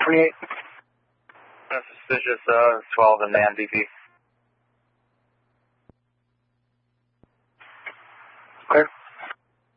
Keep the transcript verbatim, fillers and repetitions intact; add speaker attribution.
Speaker 1: twenty-eight.
Speaker 2: Suspicious, uh, twelve and man D P.